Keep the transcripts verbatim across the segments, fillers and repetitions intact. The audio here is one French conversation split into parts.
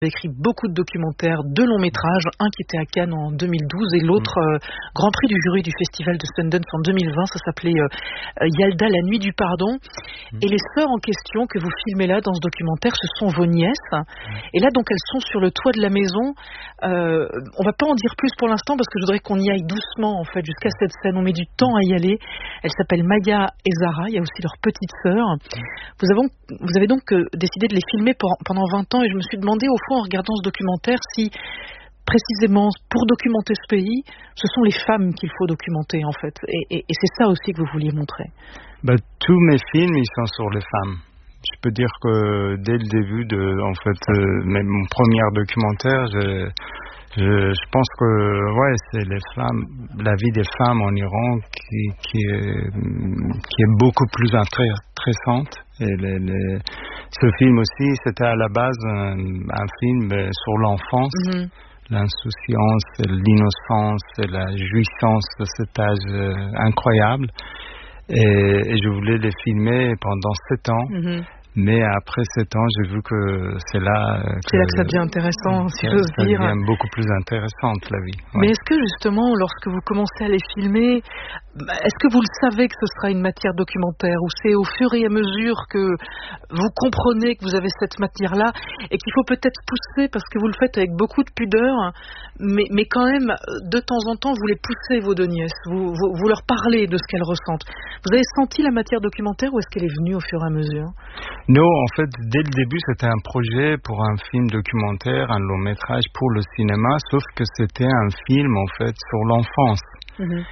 écrit beaucoup de documentaires, deux longs métrages, un qui était à Cannes en deux mille douze et l'autre euh, Grand Prix du jury du Festival de Sundance en deux mille vingt. Ça s'appelait euh, Yalda, la nuit du pardon. Mmh. Et les sœurs en question que vous filmez là dans ce documentaire, ce sont vos nièces. Mmh. Et là donc elles sont sur le toit de la maison. Euh, on va pas en dire plus pour l'instant parce que je voudrais qu'on y aille doucement en fait jusqu'à cette scène. On met du temps à y aller. Elles s'appellent Maya et Zara. Il y a aussi leur petite sœur. Mmh. Vous avez, vous avez donc euh, décidé de les filmer pour, pendant vingt ans et je me suis demandé au fond en regardant ce documentaire si précisément pour documenter ce pays ce sont les femmes qu'il faut documenter en fait et, et, et c'est ça aussi que vous vouliez montrer. Bah, tous mes films ils sont sur les femmes. Je peux dire que dès le début de en fait euh, même mon premier documentaire je, je, je pense que ouais c'est les femmes, la vie des femmes en Iran qui, qui, est, qui est beaucoup plus intéressante. Et les, les, ce film aussi, c'était à la base un, un film sur l'enfance, mmh. l'insouciance, l'innocence et la jouissance de cet âge euh, incroyable. Et, et je voulais les filmer pendant sept ans. Mmh. Mais après sept ans, j'ai vu que c'est là que, c'est là que ça devient intéressant, si j'ose dire. Ça devient beaucoup plus intéressante, la vie. Ouais. Mais est-ce que justement, lorsque vous commencez à les filmer, est-ce que vous le savez que ce sera une matière documentaire ou c'est au fur et à mesure que vous comprenez que vous avez cette matière-là et qu'il faut peut-être pousser parce que vous le faites avec beaucoup de pudeur, mais, mais quand même, de temps en temps, vous les poussez, vos deux nièces, vous, vous, vous leur parlez de ce qu'elles ressentent. Vous avez senti la matière documentaire ou est-ce qu'elle est venue au fur et à mesure ? Non, en fait, dès le début, c'était un projet pour un film documentaire, un long métrage pour le cinéma, sauf que c'était un film, en fait, sur l'enfance. Mmh.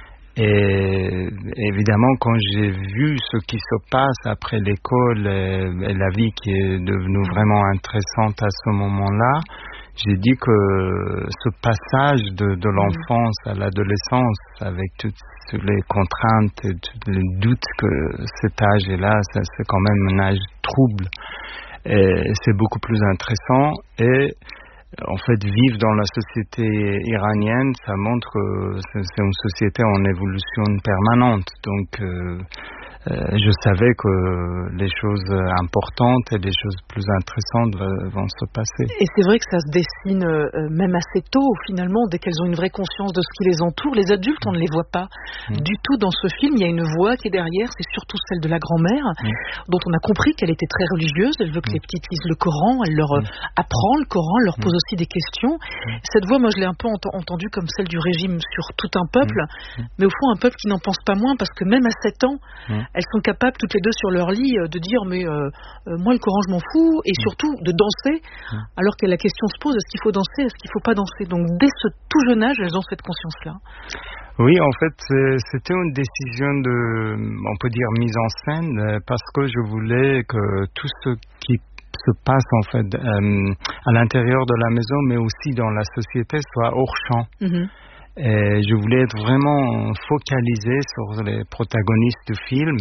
Et évidemment, quand j'ai vu ce qui se passe après l'école et, et la vie qui est devenue vraiment intéressante à ce moment-là, j'ai dit que ce passage de, de l'enfance à l'adolescence, avec toutes les contraintes et tous les doutes que cet âge-là, ça, c'est quand même un âge trouble. Et c'est beaucoup plus intéressant. Et en fait, vivre dans la société iranienne, ça montre que c'est une société en évolution permanente. Donc, euh, euh, je savais que les choses importantes et les choses plus intéressantes vont se passer. Et c'est vrai que ça se dessine euh, même assez tôt, finalement, dès qu'elles ont une vraie conscience de ce qui les entoure. Les adultes, on ne les voit pas mmh. du tout dans ce film. Il y a une voix qui est derrière, c'est surtout celle de la grand-mère, mmh. dont on a compris qu'elle était très religieuse. Elle veut que mmh. les petites lisent le Coran, elle leur mmh. apprend le Coran, elle leur pose mmh. aussi des questions. Mmh. Cette voix, moi, je l'ai un peu ent- entendue comme celle du régime sur tout un peuple, mmh. mais au fond, un peuple qui n'en pense pas moins, parce que même à sept ans, mmh. elles sont capables, toutes les deux sur leur lit, de dire mais euh, euh, moi le Coran je m'en fous, et surtout de danser, mmh. alors que la question se pose, est-ce qu'il faut danser, est-ce qu'il ne faut pas danser? Donc dès ce tout jeune âge, elles ont cette conscience-là. Oui, en fait, c'était une décision de, on peut dire, mise en scène, parce que je voulais que tout ce qui se passe en fait euh, à l'intérieur de la maison, mais aussi dans la société, soit hors champ. Mmh. Et je voulais être vraiment focalisé sur les protagonistes du film.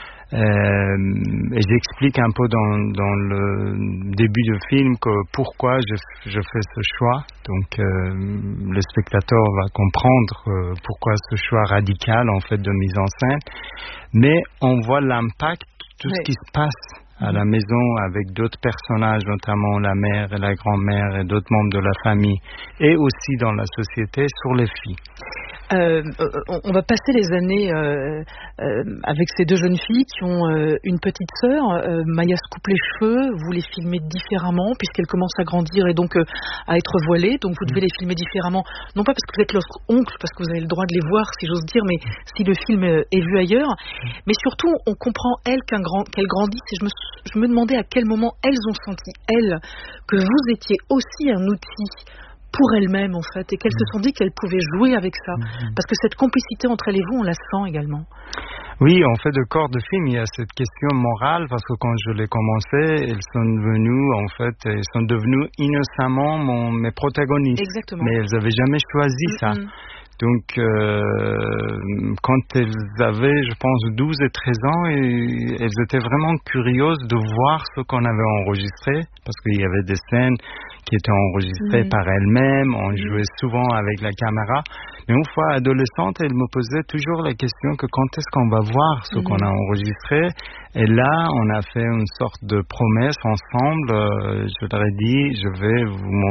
Euh, et j'explique un peu dans, dans le début du film que pourquoi je, je fais ce choix. Donc euh, le spectateur va comprendre euh, pourquoi ce choix radical en fait de mise en scène. Mais on voit l'impact, tout oui. ce qui se passe à la maison avec d'autres personnages, notamment la mère et la grand-mère et d'autres membres de la famille, et aussi dans la société sur les filles. Euh, on va passer les années euh, euh, avec ces deux jeunes filles qui ont euh, une petite sœur. Euh, Maya se coupe les cheveux, vous les filmez différemment puisqu'elle commence à grandir et donc euh, à être voilée. Donc vous devez les filmer différemment, non pas parce que vous êtes leur oncle, parce que vous avez le droit de les voir si j'ose dire, mais si le film est vu ailleurs. Mais surtout, on comprend elles qu'un grand, qu'elles grandissent et je me, je me demandais à quel moment elles ont senti, elles, que vous étiez aussi un outil pour elles-mêmes en fait, et qu'elles mmh. se sont dit qu'elles pouvaient jouer avec ça, mmh. parce que cette complicité entre elles et vous, on la sent également. Oui, en fait, de corps de film, il y a cette question morale, parce que quand je l'ai commencé, elles sont venues, en fait, elles sont devenues innocemment mon, mes protagonistes. Exactement. Mais elles n'avaient jamais choisi mmh. ça. Donc, euh, quand elles avaient, je pense, douze et treize ans, et elles étaient vraiment curieuses de voir ce qu'on avait enregistré, parce qu'il y avait des scènes qui étaient enregistrées mmh. par elles-mêmes, on mmh. jouait souvent avec la caméra. Mais une fois adolescente, elles me posaient toujours la question que quand est-ce qu'on va voir ce mmh. qu'on a enregistré. Et là, on a fait une sorte de promesse ensemble. Euh, je leur ai dit, je vais vous montrer